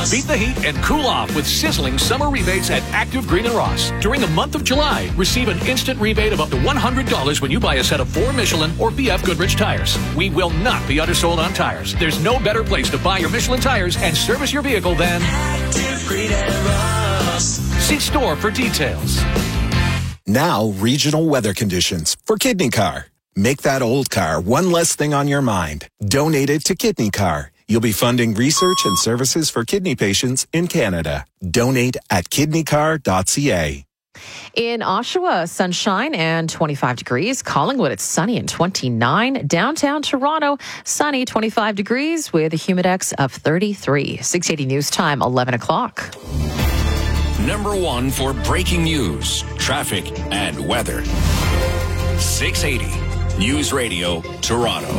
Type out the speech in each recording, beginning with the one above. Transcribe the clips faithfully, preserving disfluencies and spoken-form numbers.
Beat the heat and cool off with sizzling summer rebates at Active Green and Ross. During the month of July, receive an instant rebate of up to one hundred dollars when you buy a set of four Michelin or B F Goodrich tires. We will not be undersold on tires. There's no better place to buy your Michelin tires and service your vehicle than Active Green and Ross. See store for details. Now, regional weather conditions for Kidney Car. Make that old car one less thing on your mind. Donate it to Kidney Car. You'll be funding research and services for kidney patients in Canada. Donate at kidney car dot c a. In Oshawa, sunshine and twenty-five degrees. Collingwood, it's sunny and twenty-nine. Downtown Toronto, sunny, twenty-five degrees with a humidex of thirty-three. six eighty News Time, eleven o'clock. Number one for breaking news, traffic, and weather. six eighty News Radio, Toronto.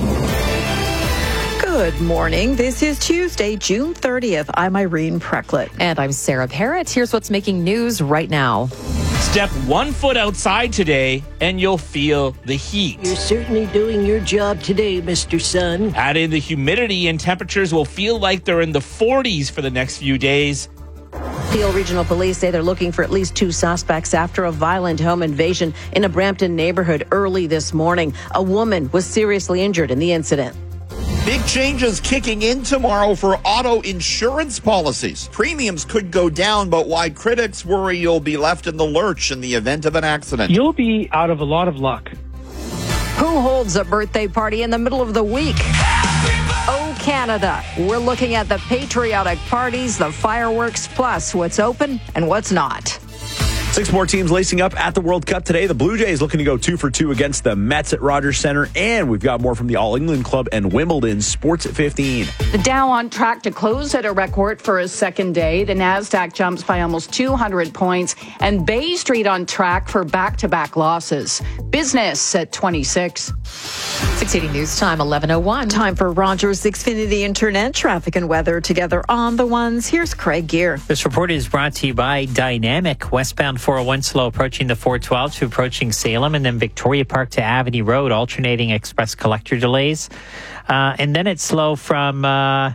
Good morning. This is Tuesday, June thirtieth. I'm Irene Precklett. And I'm Sarah Parrott. Here's what's making news right now. Step one foot outside today and you'll feel the heat. You're certainly doing your job today, Mister Sun. Add in the humidity and temperatures will feel like they're in the forties for the next few days. Peel Regional Police say they're looking for at least two suspects after a violent home invasion in a Brampton neighborhood early this morning. A woman was seriously injured in the incident. Big changes kicking in tomorrow for auto insurance policies. Premiums could go down, but why critics worry you'll be left in the lurch in the event of an accident. You'll be out of a lot of luck. Who holds a birthday party in the middle of the week? Oh, Canada. We're looking at the patriotic parties, the fireworks, plus what's open and what's not. Six more teams lacing up at the World Cup today. The Blue Jays looking to go two for two against the Mets at Rogers Centre. And we've got more from the All England Club and Wimbledon. Sports at fifteen. The Dow on track to close at a record for a second day. The Nasdaq jumps by almost two hundred points. And Bay Street on track for back-to-back losses. Business at twenty-six. six eighty News Time, eleven oh one. Time for Rogers Xfinity Internet traffic and weather together on the ones. Here's Craig Gear. This report is brought to you by Dynamic. Westbound four oh one slow approaching the four twelve to approaching Salem, and then Victoria Park to Avenue Road, alternating express collector delays. Uh, and then it's slow from, uh,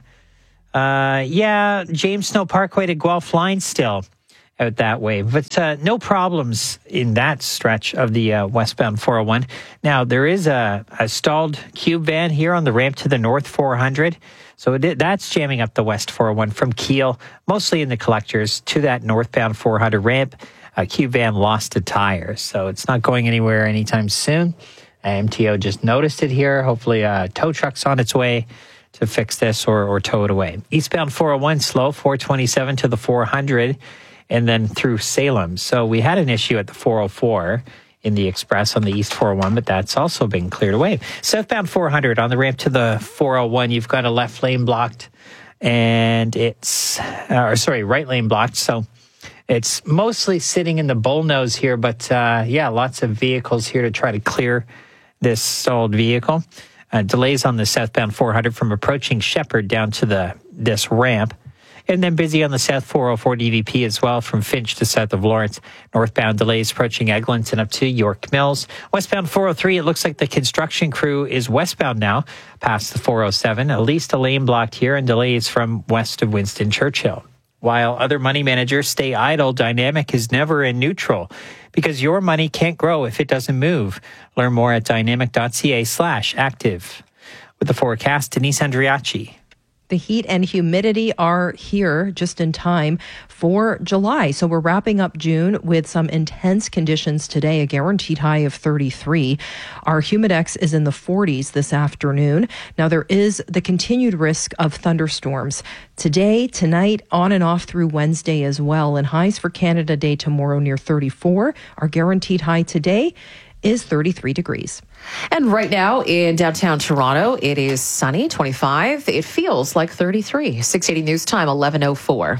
uh, yeah, James Snow Parkway to Guelph Line still out that way. But uh, no problems in that stretch of the uh, westbound four oh one. Now, there is a, a stalled cube van here on the ramp to the north four hundred. So it, that's jamming up the west four oh one from Kiel, mostly in the collectors, to that northbound four hundred ramp. A cube van lost a tire, so it's not going anywhere anytime soon. Uh, M T O just noticed it here. Hopefully a tow truck's on its way to fix this or, or tow it away. Eastbound four oh one slow, four twenty-seven to the four hundred, and then through Salem. So we had an issue at the four oh four in the express on the east four oh one, but that's also been cleared away. Southbound four hundred on the ramp to the four oh one, you've got a left lane blocked, and it's, uh, or sorry, right lane blocked. So it's mostly sitting in the bullnose here, but uh, yeah, lots of vehicles here to try to clear this stalled vehicle. Uh, delays on the southbound four hundred from approaching Shepherd down to the this ramp. And then busy on the south four oh four D V P as well from Finch to south of Lawrence. Northbound delays approaching Eglinton up to York Mills. Westbound four oh three, it looks like the construction crew is westbound now past the four oh seven. At least a lane blocked here and delays from west of Winston Churchill. While other money managers stay idle, Dynamic is never in neutral because your money can't grow if it doesn't move. Learn more at dynamic.ca slash active. With the forecast, Denise Andriachi. The heat and humidity are here just in time for July. So we're wrapping up June with some intense conditions today, a guaranteed high of thirty-three. Our humidex is in the forties this afternoon. Now, there is the continued risk of thunderstorms today, tonight, on and off through Wednesday as well. And highs for Canada Day tomorrow near thirty-four. Our guaranteed high today is thirty-three degrees. And right now in downtown Toronto, it is sunny, twenty-five. It feels like thirty-three. six eighty News Time, eleven oh four.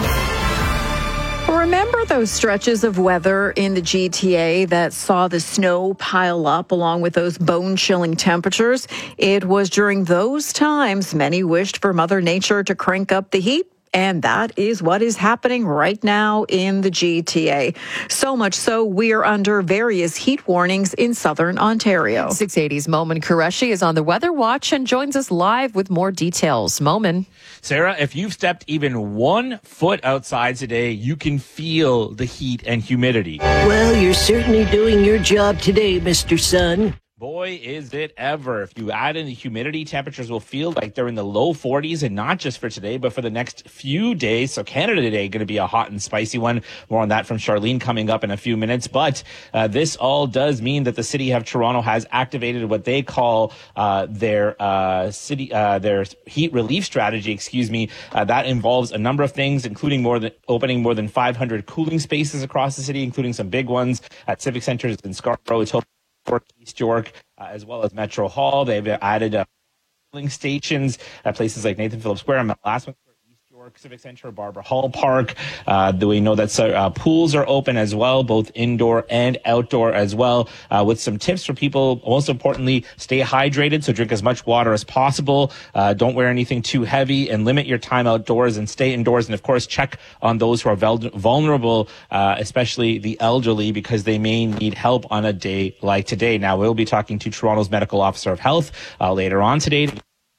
Remember those stretches of weather in the G T A that saw the snow pile up along with those bone-chilling temperatures? It was during those times many wished for Mother Nature to crank up the heat. And that is what is happening right now in the G T A. So much so, we're under various heat warnings in southern Ontario. six eighty's Momin Qureshi is on the Weather Watch and joins us live with more details. Momin. Sarah, if you've stepped even one foot outside today, you can feel the heat and humidity. Well, you're certainly doing your job today, Mister Sun. Boy, is it ever. If you add in the humidity, temperatures will feel like they're in the low forties, and not just for today, but for the next few days. So Canada Day going to be a hot and spicy one. More on that from Charlene coming up in a few minutes. But uh, this all does mean that the city of Toronto has activated what they call uh, their uh, city, uh, their heat relief strategy. Excuse me. Uh, that involves a number of things, including more than opening more than five hundred cooling spaces across the city, including some big ones at civic centers in Scarborough, East York, uh, as well as Metro Hall. They've added uh, filling stations at places like Nathan Phillips Square and last one, East York Civic Center, Barbara Hall Park. Uh, we know that uh, pools are open as well, both indoor and outdoor as well, uh, with some tips for people. Most importantly, stay hydrated, so drink as much water as possible. Uh, don't wear anything too heavy, and limit your time outdoors and stay indoors. And of course, check on those who are vulnerable, uh, especially the elderly, because they may need help on a day like today. Now, we'll be talking to Toronto's Medical Officer of Health uh, later on today.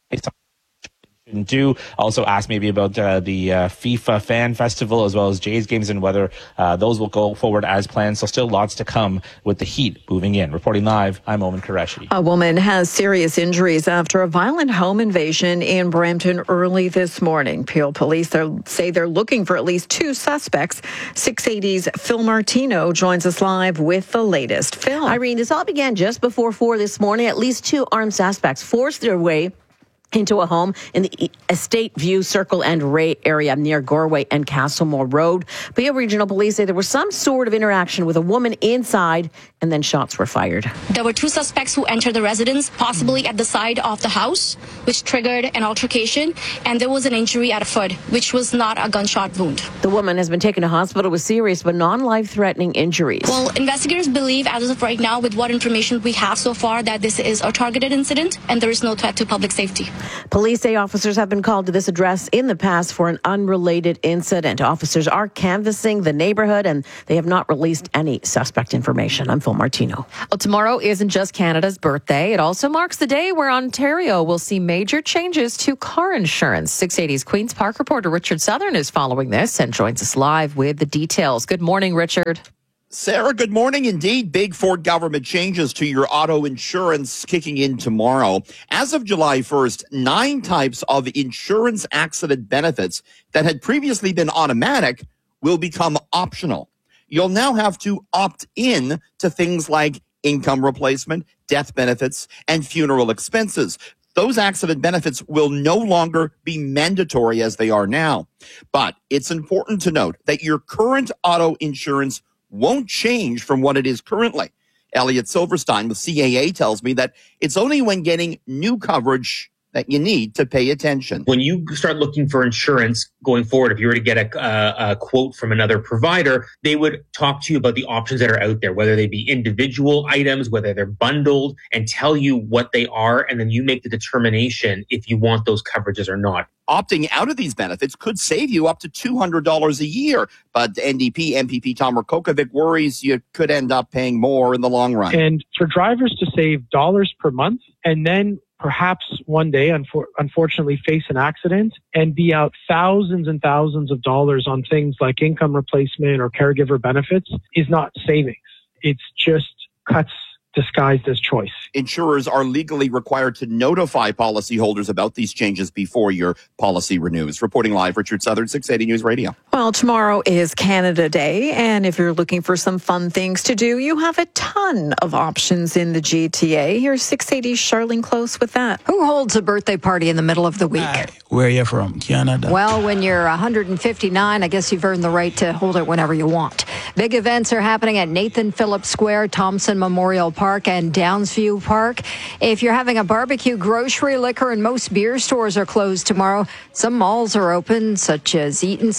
Do also ask maybe about uh, the uh, FIFA Fan Festival as well as Jays games and whether uh, those will go forward as planned. So still lots to come with the heat moving in. Reporting live, I'm Momin Qureshi. A woman has serious injuries after a violent home invasion in Brampton early this morning. Peel police are, say they're looking for at least two suspects. six eighty's Phil Martino joins us live with the latest. Phil. Irene, this all began just before four this morning. At least two armed suspects forced their way into a home in the Estate View Circle and Ray area near Goreway and Castlemore Road. Peel Regional Police say there was some sort of interaction with a woman inside, and then shots were fired. There were two suspects who entered the residence, possibly at the side of the house, which triggered an altercation, and there was an injury at a foot, which was not a gunshot wound. The woman has been taken to hospital with serious but non-life-threatening injuries. Well, investigators believe, as of right now, with what information we have so far, that this is a targeted incident, and there is no threat to public safety. Police say officers have been called to this address in the past for an unrelated incident. Officers are canvassing the neighborhood, and they have not released any suspect information. I'm Phil Martino. Well, tomorrow isn't just Canada's birthday. It also marks the day where Ontario will see major changes to car insurance. six eighty's Queen's Park reporter Richard Southern is following this and joins us live with the details. Good morning, Richard. Sarah, good morning. Indeed, big Ford government changes to your auto insurance kicking in tomorrow. As of July first, nine types of insurance accident benefits that had previously been automatic will become optional. You'll now have to opt in to things like income replacement, death benefits, and funeral expenses. Those accident benefits will no longer be mandatory as they are now. But it's important to note that your current auto insurance won't change from what it is currently. Elliot Silverstein with C A A tells me that it's only when getting new coverage that you need to pay attention. When you start looking for insurance going forward, if you were to get a, a, a quote from another provider, they would talk to you about the options that are out there, whether they be individual items, whether they're bundled, and tell you what they are, and then you make the determination if you want those coverages or not. Opting out of these benefits could save you up to two hundred dollars a year, but N D P M P P Tom Rakokovic worries you could end up paying more in the long run. And for drivers to save dollars per month and then perhaps one day, unfor- unfortunately, face an accident and be out thousands and thousands of dollars on things like income replacement or caregiver benefits is not savings. It's just cuts disguised as choice. Insurers are legally required to notify policyholders about these changes before your policy renews. Reporting live, Richard Southern, six eighty News Radio. Well, tomorrow is Canada Day, and if you're looking for some fun things to do, you have a ton of options in the G T A. Here's six eighty's Charlene Close with that. Who holds a birthday party in the middle of the week? Hi. Where are you from? Canada. Well, when you're one hundred fifty-nine, I guess you've earned the right to hold it whenever you want. Big events are happening at Nathan Phillips Square, Thompson Memorial Park, and Downsview Park. If you're having a barbecue, grocery, liquor, and most beer stores are closed tomorrow. Some malls are open, such as Eaton Center, Vaughan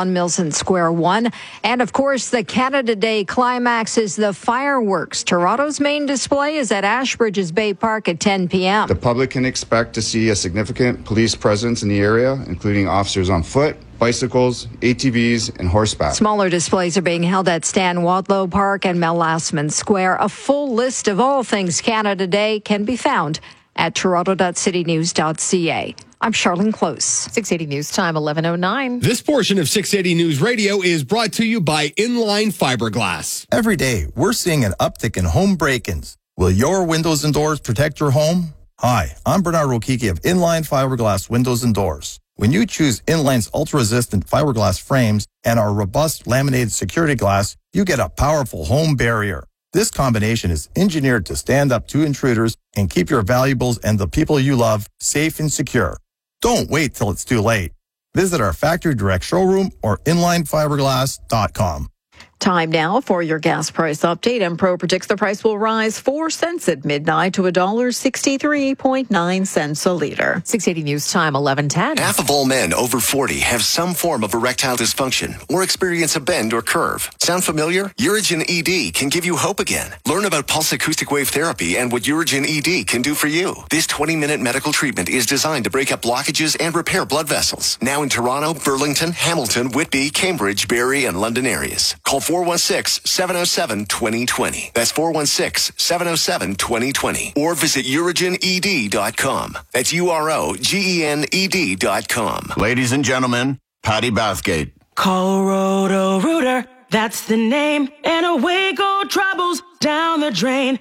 Vaughan Milson Square one. And of course, the Canada Day climax is the fireworks. Toronto's main display is at Ashbridges Bay Park at ten p.m. The public can expect to see a significant police presence in the area, including officers on foot, bicycles, A T Vs, and horseback. Smaller displays are being held at Stan Wadlow Park and Mel Lastman Square. A full list of all things Canada Day can be found at toronto dot city news dot c a. I'm Charlene Close. six eighty News Time, eleven oh nine. This portion of six eighty News Radio is brought to you by Inline Fiberglass. Every day, we're seeing an uptick in home break-ins. Will your windows and doors protect your home? Hi, I'm Bernard Rokiki of Inline Fiberglass Windows and Doors. When you choose Inline's ultra-resistant fiberglass frames and our robust laminated security glass, you get a powerful home barrier. This combination is engineered to stand up to intruders and keep your valuables and the people you love safe and secure. Don't wait till it's too late. Visit our factory direct showroom or inline fiberglass dot com. Time now for your gas price update. Empro predicts the price will rise four cents at midnight to one dollar sixty-three point nine cents a liter. six eighty News Time, eleven ten. Half of all men over forty have some form of erectile dysfunction or experience a bend or curve. Sound familiar? Urigen E D can give you hope again. Learn about pulse acoustic wave therapy and what Urigen E D can do for you. This twenty-minute medical treatment is designed to break up blockages and repair blood vessels. Now in Toronto, Burlington, Hamilton, Whitby, Cambridge, Barrie, and London areas. Call four one six, seven oh seven, two oh two oh. That's four one six, seven oh seven, two oh two oh. Or visit urigen e d dot com. That's U R O G E N E D dot com. Ladies and gentlemen, Patty Bathgate. Call Roto-Rooter, that's the name. And away go troubles down the drain.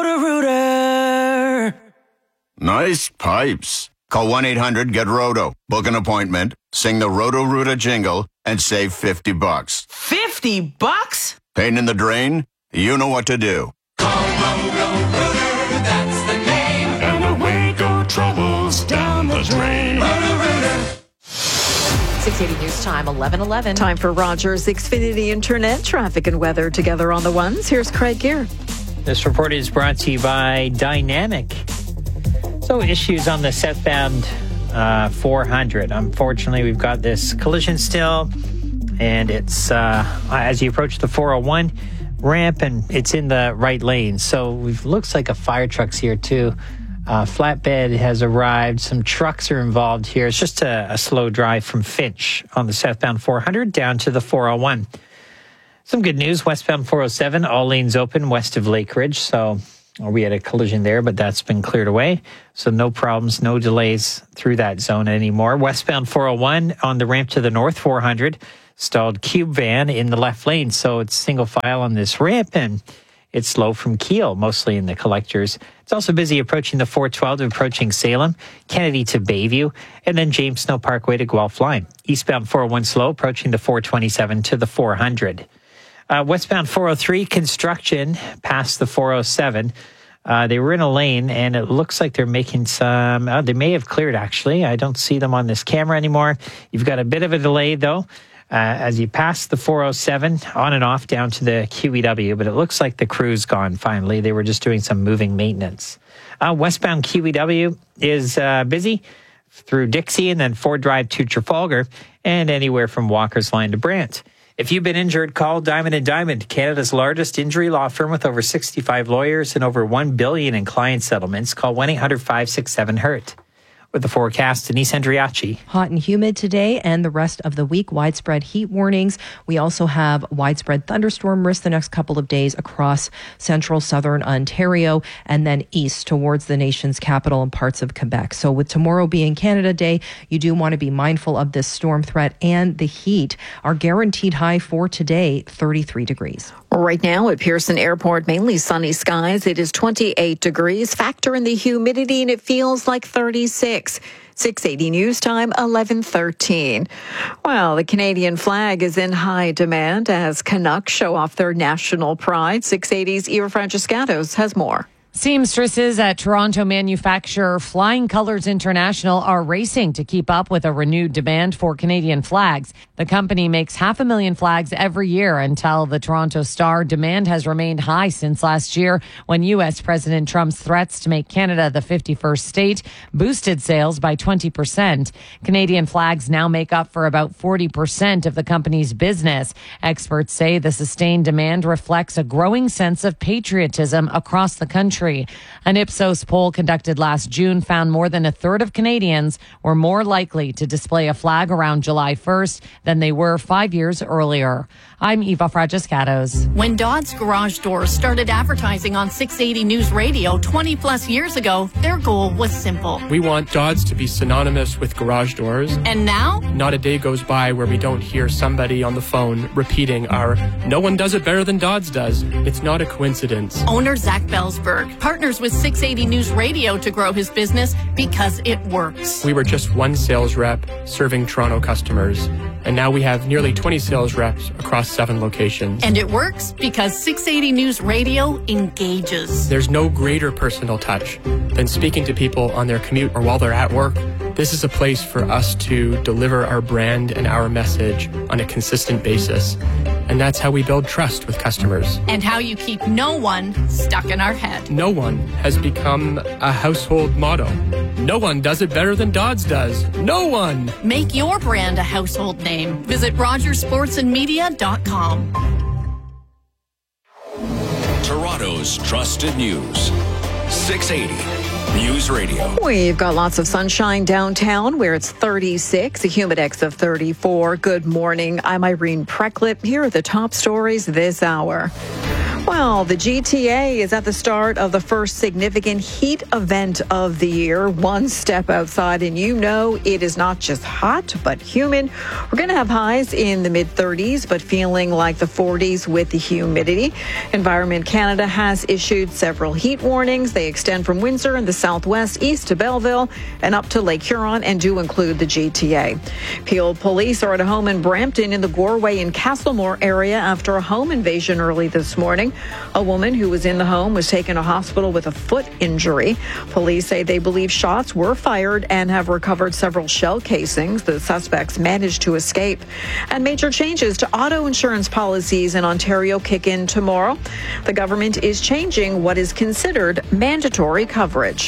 Roto-Rooter. Nice pipes. Call one eight hundred get roto. Book an appointment, sing the Roto-Rooter jingle, and save fifty bucks. fifty bucks? Pain in the drain? You know what to do. Call Roto-Rooter, that's the name. And away go troubles down the drain. Roto-Rooter. six eighty News Time, eleven eleven. Time for Rogers Xfinity Internet traffic and weather together on the ones. Here's Craig Gear. This report is brought to you by Dynamic. So issues on the southbound uh, four hundred. Unfortunately, we've got this collision still, and it's uh, as you approach the four oh one ramp, and it's in the right lane. So it looks like a fire truck's here too. Uh, flatbed has arrived. Some trucks are involved here. It's just a, a slow drive from Finch on the southbound four hundred down to the four oh one. Some good news. Westbound four oh seven, all lanes open west of Lake Ridge. So we had a collision there, but that's been cleared away. So no problems, no delays through that zone anymore. Westbound four oh one on the ramp to the north four hundred, stalled cube van in the left lane. So it's single file on this ramp, and it's slow from Kiel, mostly in the collectors. It's also busy approaching the four twelve to approaching Salem, Kennedy to Bayview, and then James Snow Parkway to Guelph Line. Eastbound four oh one slow, approaching the four twenty-seven to the four hundred. Uh, westbound four oh three, construction past the four oh seven. Uh, they were in a lane, and it looks like they're making some... Uh, they may have cleared, actually. I don't see them on this camera anymore. You've got a bit of a delay, though, uh, as you pass the four oh seven on and off down to the Q E W, but it looks like the crew's gone finally. They were just doing some moving maintenance. Uh, westbound Q E W is uh, busy through Dixie and then Ford Drive to Trafalgar and anywhere from Walker's Line to Brant. If you've been injured, call Diamond and Diamond, Canada's largest injury law firm with over sixty-five lawyers and over one billion dollars in client settlements. Call one eight hundred five six seven hurt. With the forecast, Denise Andriachi. Hot and humid today and the rest of the week. Widespread heat warnings. We also have widespread thunderstorm risk the next couple of days across central southern Ontario and then east towards the nation's capital and parts of Quebec. So with tomorrow being Canada Day, you do want to be mindful of this storm threat and the heat. Our guaranteed high for today, thirty-three degrees. Right now at Pearson Airport, mainly sunny skies. It is twenty-eight degrees. Factor in the humidity and it feels like thirty-six. six eighty News Time, eleven thirteen. Well, the Canadian flag is in high demand as Canucks show off their national pride. six eighty's Eva Francescatos has more. Seamstresses at Toronto manufacturer Flying Colours International are racing to keep up with a renewed demand for Canadian flags. The company makes half a million flags every year, and tell the Toronto Star demand has remained high since last year when U S President Trump's threats to make Canada the fifty-first state boosted sales by twenty percent. Canadian flags now make up for about forty percent of the company's business. Experts say the sustained demand reflects a growing sense of patriotism across the country. An Ipsos poll conducted last June found more than a third of Canadians were more likely to display a flag around July first than they were five years earlier. I'm Eva Fragiscatos. When Dodds Garage Doors started advertising on six eighty News Radio twenty plus years ago, their goal was simple. We want Dodds to be synonymous with garage doors. And now? Not a day goes by where we don't hear somebody on the phone repeating our "no one does it better than Dodds does." It's not a coincidence. Owner Zach Belsberg partners with six eighty News Radio to grow his business because it works. We were just one sales rep serving Toronto customers, and now we have nearly twenty sales reps across seven locations. And it works because six eighty News Radio engages. There's no greater personal touch than speaking to people on their commute or while they're at work. This is a place for us to deliver our brand and our message on a consistent basis. And that's how we build trust with customers. And how you keep no one stuck in our head. No one has become a household motto. No one does it better than Dodds does. No one! Make your brand a household name. Visit rogers sports and media dot com. Toronto's trusted news. six eighty News Radio. We've got lots of sunshine downtown where it's thirty-six, a humidex of thirty-four. Good morning. I'm Irene Preclip. Here are the top stories this hour. Well, the G T A is at the start of the first significant heat event of the year. One step outside and you know it is not just hot, but humid. We're going to have highs in the mid thirties, but feeling like the forties with the humidity. Environment Canada has issued several heat warnings. They extend from Windsor in the southwest, east to Belleville, and up to Lake Huron, and do include the G T A. Peel police are at a home in Brampton in the Goreway and Castlemore area after a home invasion early this morning. A woman who was in the home was taken to hospital with a foot injury. Police say they believe shots were fired and have recovered several shell casings. The suspects managed to escape. And major changes to auto insurance policies in Ontario kick in tomorrow. The government is changing what is considered mandatory coverage.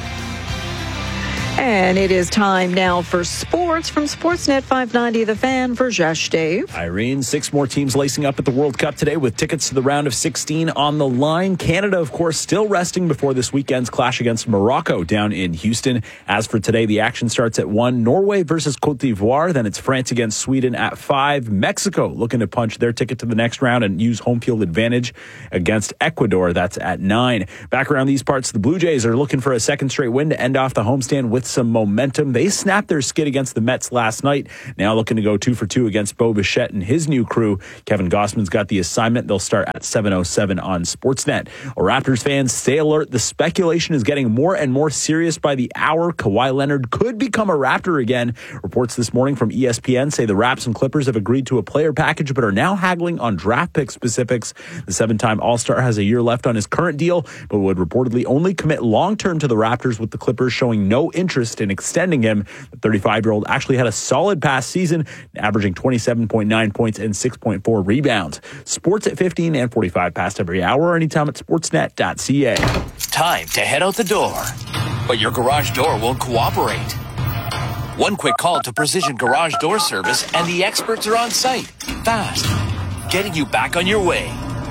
And it is time now for sports from Sportsnet five ninety The Fan. For Josh Dave. Irene, six more teams lacing up at the World Cup today with tickets to the round of sixteen on the line. Canada, of course, still resting before this weekend's clash against Morocco down in Houston. As for today, the action starts at one. Norway versus Cote d'Ivoire. Then it's France against Sweden at five. Mexico looking to punch their ticket to the next round and use home field advantage against Ecuador. That's at nine. Back around these parts, the Blue Jays are looking for a second straight win to end off the homestand with some momentum. They snapped their skid against the Mets last night. Now looking to go two for two against Bo Bichette and his new crew. Kevin Gossman's got the assignment. They'll start at seven oh seven on Sportsnet. Well, Raptors fans, stay alert. The speculation is getting more and more serious by the hour. Kawhi Leonard could become a Raptor again. Reports this morning from E S P N say the Raps and Clippers have agreed to a player package but are now haggling on draft pick specifics. The seven-time All-Star has a year left on his current deal but would reportedly only commit long-term to the Raptors, with the Clippers showing no interest in extending him. The thirty-five-year-old actually had a solid past season, averaging twenty-seven point nine points and six point four rebounds. Sports at fifteen and forty-five past every hour, or anytime at sportsnet dot c a. Time to head out the door, but your garage door won't cooperate. One quick call to Precision Garage Door Service and the experts are on site, fast, getting you back on your way.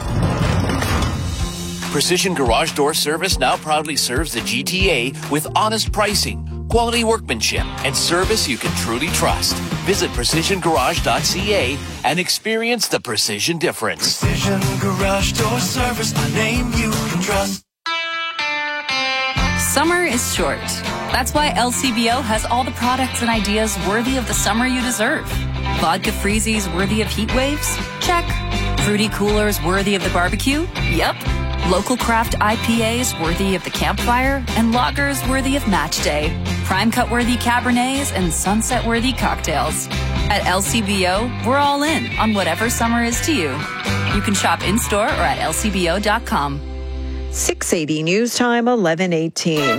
Precision Garage Door Service now proudly serves the G T A with honest pricing, quality workmanship, and service you can truly trust. Visit precision garage dot c a and experience the precision difference. Precision Garage Door Service, a name you can trust. Summer is short. That's why L C B O has all the products and ideas worthy of the summer you deserve. Vodka freezies worthy of heat waves? Check. Fruity coolers worthy of the barbecue? Yep. Local craft I P As worthy of the campfire, and lagers worthy of match day. Prime cut worthy Cabernets and sunset worthy cocktails. At L C B O, we're all in on whatever summer is to you. You can shop in store or at L C B O dot com. six eighty News Time, eleven eighteen.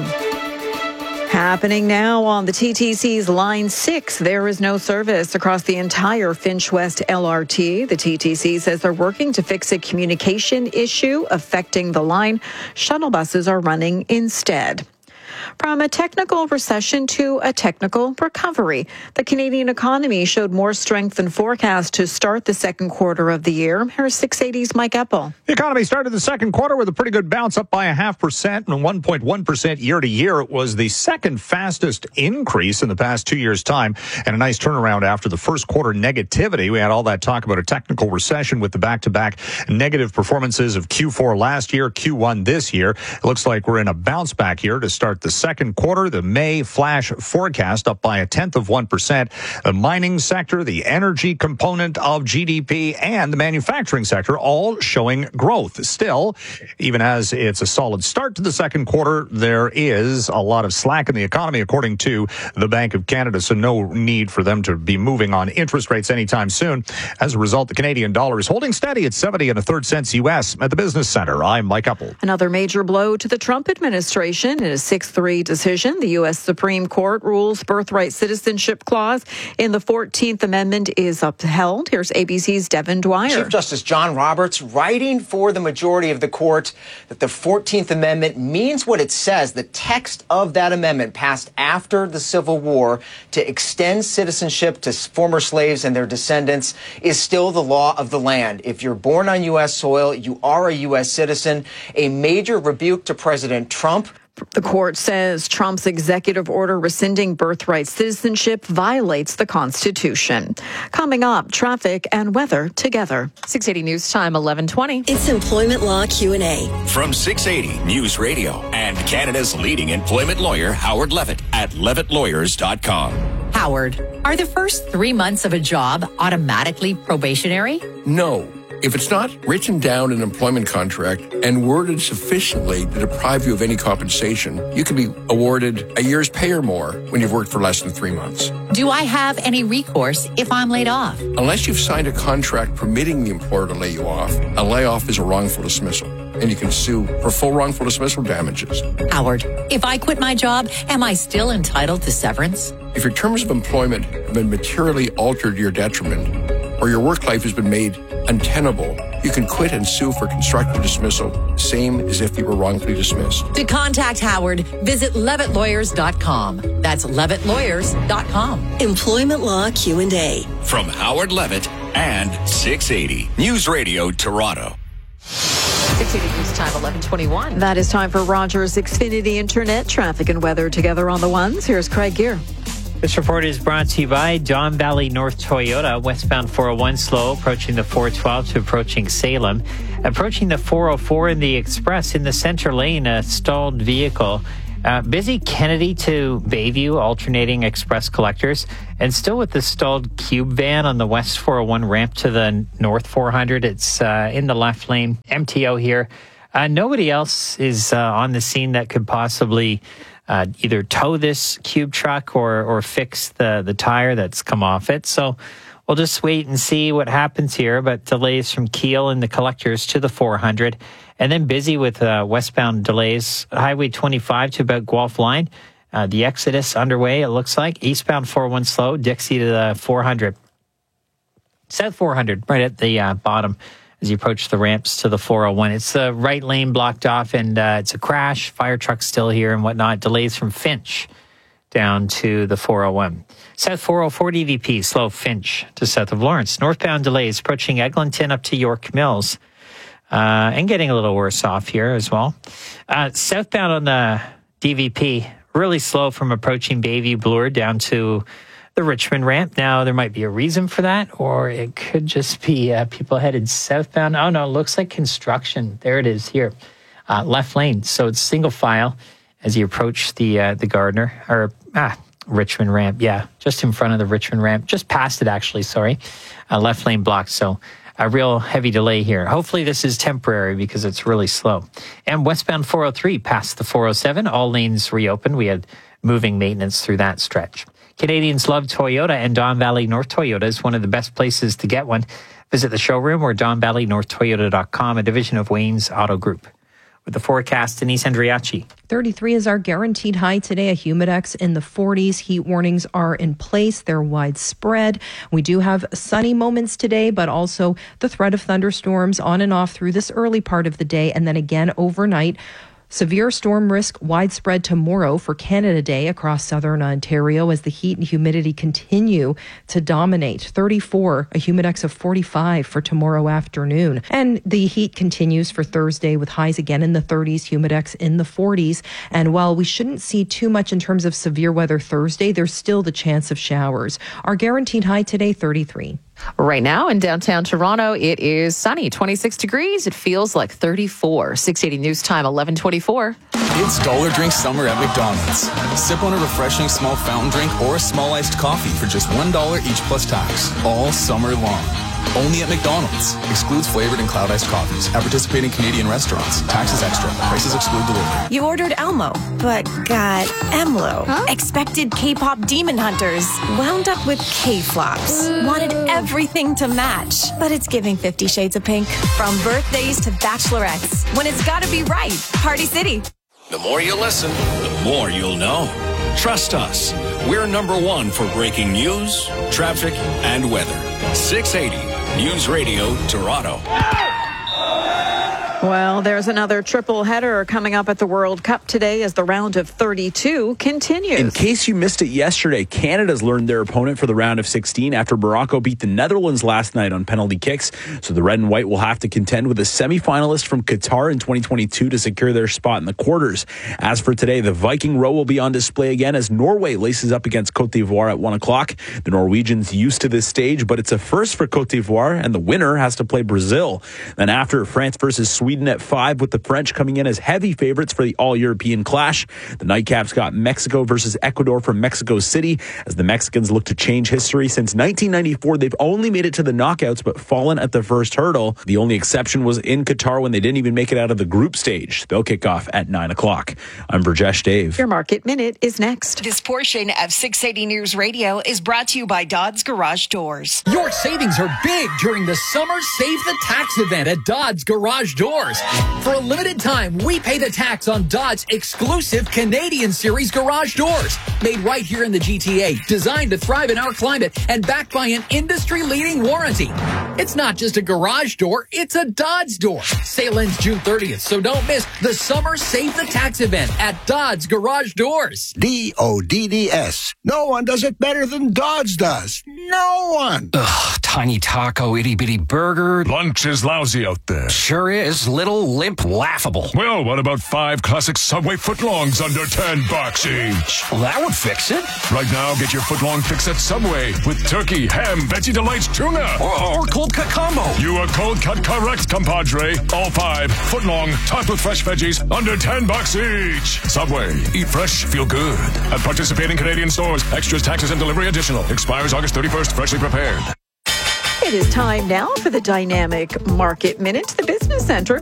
Happening now on the T T C's Line six. There is no service across the entire Finch West L R T. The T T C says they're working to fix a communication issue affecting the line. Shuttle buses are running instead. From a technical recession to a technical recovery, the Canadian economy showed more strength than forecast to start the second quarter of the year. Here's six eighty's Mike Eppel. The economy started the second quarter with a pretty good bounce, up by a half percent and one point one percent year to year. It was the second fastest increase in the past two years' time, and a nice turnaround after the first quarter negativity. We had all that talk about a technical recession with the back-to-back negative performances of Q four last year, Q one this year. It looks like we're in a bounce back here to start the second quarter. The May flash forecast up by a tenth of one percent. The mining sector, the energy component of G D P, and the manufacturing sector all showing growth. Still, even as it's a solid start to the second quarter, there is a lot of slack in the economy, according to the Bank of Canada, so no need for them to be moving on interest rates anytime soon. As a result, the Canadian dollar is holding steady at seventy and a third cents U S at the Business Center. I'm Mike Eppel. Another major blow to the Trump administration in a six three decision. The U S Supreme Court rules birthright citizenship clause in the fourteenth Amendment is upheld. Here's A B C's Devin Dwyer. Chief Justice John Roberts writing for the majority of the court that the fourteenth Amendment means what it says. The text of that amendment passed after the Civil War to extend citizenship to former slaves and their descendants is still the law of the land. If you're born on U S soil, you are a U S citizen. A major rebuke to President Trump. The court says Trump's executive order rescinding birthright citizenship violates the Constitution. Coming up, traffic and weather together. six eighty News Time, eleven twenty. It's Employment Law Q and A. From six eighty News Radio and Canada's leading employment lawyer, Howard Levitt, at levitt lawyers dot com. Howard, are the first three months of a job automatically probationary? No. If it's not written down in an employment contract and worded sufficiently to deprive you of any compensation, you can be awarded a year's pay or more when you've worked for less than three months. Do I have any recourse if I'm laid off? Unless you've signed a contract permitting the employer to lay you off, a layoff is a wrongful dismissal, and you can sue for full wrongful dismissal damages. Howard, if I quit my job, am I still entitled to severance? If your terms of employment have been materially altered to your detriment, or your work life has been made untenable, you can quit and sue for constructive dismissal, same as if you were wrongfully dismissed. To contact Howard, visit levitt lawyers dot com. That's levitt lawyers dot com. Employment Law Q and A. From Howard Levitt and six eighty News Radio Toronto. six eighty News Time, eleven twenty-one. That is time for Rogers Xfinity Internet traffic and weather together on the ones. Here's Craig Gear. This report is brought to you by Don Valley North Toyota, westbound four oh one slow, approaching the four twelve to approaching Salem. Approaching the four oh four in the express in the center lane, a stalled vehicle. Uh, busy Kennedy to Bayview, alternating express collectors. And still with the stalled cube van on the west four oh one ramp to the north four hundred. It's uh, in the left lane, M T O here. Uh, nobody else is uh, on the scene that could possibly Uh, either tow this cube truck or or fix the, the tire that's come off it. So we'll just wait and see what happens here. But delays from Kiel and the collectors to the four hundred. And then busy with uh, westbound delays. Highway twenty-five to about Guelph line. Uh, the Exodus underway, it looks like. Eastbound four oh one slow, Dixie to the four hundred. South four hundred, right at the uh, bottom. As you approach the ramps to the four oh one. It's the right lane blocked off, and uh, it's a crash. Fire truck's still here and whatnot. Delays from Finch down to the four oh one. South four oh four D V P, slow Finch to south of Lawrence. Northbound delays approaching Eglinton up to York Mills. Uh, and getting a little worse off here as well. Uh, southbound on the D V P, really slow from approaching Bayview Bloor down to the Richmond ramp. Now, there might be a reason for that, or it could just be uh, people headed southbound. Oh, no, it looks like construction. There it is here. Uh, left lane. So it's single file as you approach the uh, the Gardner, or ah, Richmond ramp. Yeah, just in front of the Richmond ramp. Just past it, actually, sorry. Uh, left lane blocked. So a real heavy delay here. Hopefully this is temporary because it's really slow. And westbound four oh three past the four oh seven. All lanes reopened. We had moving maintenance through that stretch. Canadians love Toyota, and Don Valley North Toyota is one of the best places to get one. Visit the showroom or don valley north toyota dot com, a division of Wayne's Auto Group. With the forecast, Denise Andriachi. thirty-three is our guaranteed high today. A humidex in the forties. Heat warnings are in place. They're widespread. We do have sunny moments today, but also the threat of thunderstorms on and off through this early part of the day. And then again overnight. Severe storm risk widespread tomorrow for Canada Day across southern Ontario as the heat and humidity continue to dominate. thirty-four, a humidex of forty-five for tomorrow afternoon. And the heat continues for Thursday with highs again in the thirties, humidex in the forties. And while we shouldn't see too much in terms of severe weather Thursday, there's still the chance of showers. Our guaranteed high today, thirty-three. Right now in downtown Toronto, it is sunny, twenty-six degrees. It feels like thirty-four. six eighty News Time, eleven twenty-four. It's Dollar Drink Summer at McDonald's. Sip on a refreshing small fountain drink or a small iced coffee for just one dollar each plus tax, all summer long. Only at McDonald's. Excludes flavored and cloud iced coffees. At participating Canadian restaurants. Taxes extra. Prices exclude delivery. You ordered Elmo, but got Emlo. Huh? Expected K-pop demon hunters. Wound up with K-flops. Wanted everything to match. But it's giving Fifty Shades of Pink. From birthdays to bachelorettes. When it's gotta be right. Party City. The more you listen, the more you'll know. Trust us. We're number one for breaking news, traffic, and weather. six eighty News Radio, Toronto. Well, there's another triple header coming up at the World Cup today as the round of thirty-two continues. In case you missed it yesterday, Canada's learned their opponent for the round of sixteen after Morocco beat the Netherlands last night on penalty kicks. So the red and white will have to contend with a semifinalist from Qatar in twenty twenty-two to secure their spot in the quarters. As for today, the Viking row will be on display again as Norway laces up against Cote d'Ivoire at one o'clock. The Norwegians used to this stage, but it's a first for Cote d'Ivoire, and the winner has to play Brazil. Then after, France versus Sweden at five, with the French coming in as heavy favorites for the all-European clash. The nightcaps got Mexico versus Ecuador from Mexico City as the Mexicans look to change history. Since nineteen ninety-four, they've only made it to the knockouts but fallen at the first hurdle. The only exception was in Qatar when they didn't even make it out of the group stage. They'll kick off at nine o'clock. I'm Burjesh Dave. Your Market Minute is next. This portion of six eighty News Radio is brought to you by Dodds Garage Doors. Your savings are big during the Summer Save the Tax event at Dodds Garage Doors. For a limited time, we pay the tax on Dodds exclusive Canadian Series garage doors. Made right here in the G T A, designed to thrive in our climate, and backed by an industry-leading warranty. It's not just a garage door, it's a Dodds door. Sale ends June thirtieth, so don't miss the Summer Save the Tax event at Dodds Garage Doors. D O D D S. No one does it better than Dodds does. No one. Ugh, tiny taco, itty-bitty burger. Lunch is lousy out there. Sure is. Little, limp, laughable. Well, what about five classic Subway footlongs under ten bucks each? Well, that would fix it. Right now, get your footlong fix at Subway with turkey, ham, Veggie Delights, tuna. Or, or cold cut combo. You are cold cut correct, compadre. All five, footlong, topped with fresh veggies, under ten bucks each. Subway, eat fresh, feel good. At participating Canadian stores, extras, taxes, and delivery additional. Expires August thirty-first, freshly prepared. It is time now for the Dynamic Market Minute. The Business Center